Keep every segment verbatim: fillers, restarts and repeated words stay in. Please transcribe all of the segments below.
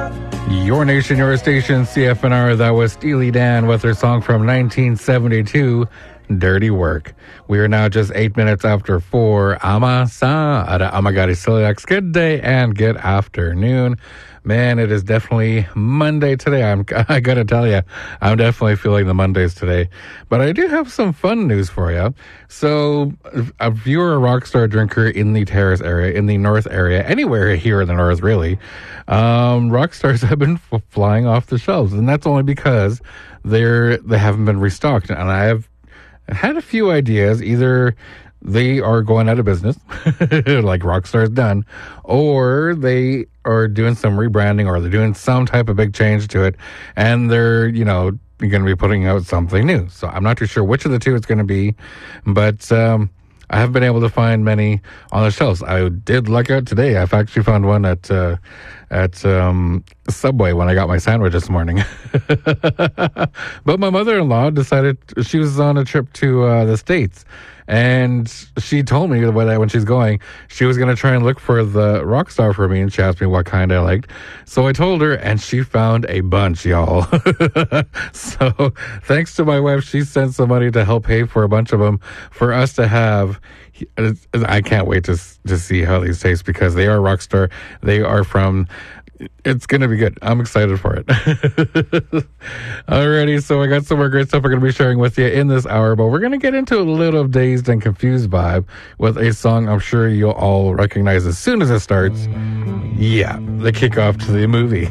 Your Nation, Your Station, C F N R. That was Steely Dan with their song from nineteen seventy-two, Dirty Work. We are now just eight minutes after four. Ama-sa, ara amagari Siliax. Good day and good afternoon. Man, it is definitely Monday today. I'm, I gotta tell you, I'm definitely feeling the Mondays today. But I do have some fun news for you. So, if you're a Rockstar drinker in the Terrace area, in the North area, anywhere here in the North, really, um, Rockstars have been f- flying off the shelves. And that's only because they're, they haven't been restocked. And I have had a few ideas. Either they are going out of business, like Rockstar's done, or they are doing some rebranding, or they're doing some type of big change to it, and they're, you know, going to be putting out something new. So I'm not too sure which of the two it's going to be, but um, I haven't been able to find many on the shelves. I did luck out today. I've actually found one at uh, at um, Subway when I got my sandwich this morning. But my mother-in-law decided she was on a trip to uh, the States. And she told me that when she's going, she was going to try and look for the Rockstar for me. And she asked me what kind I liked. So I told her, and she found a bunch, y'all. So thanks to my wife, she sent some money to help pay for a bunch of them for us to have. I can't wait to to see how these taste, because they are Rockstar. They are from... It's going to be good. I'm excited for it. Alrighty, so I got some more great stuff we're going to be sharing with you in this hour, but we're going to get into a little Dazed and Confused vibe with a song I'm sure you'll all recognize as soon as it starts. Yeah, the kickoff to the movie.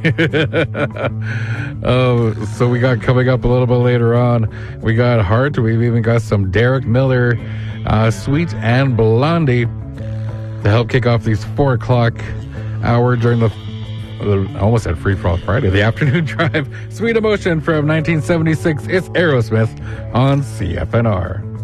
Oh, so we got coming up a little bit later on, we got Heart. We've even got some Derek Miller, uh, Sweet and Blondie to help kick off these four o'clock hour during the I almost said Free For All Friday, the afternoon drive. Sweet Emotion from nineteen seventy-six. It's Aerosmith on C F N R.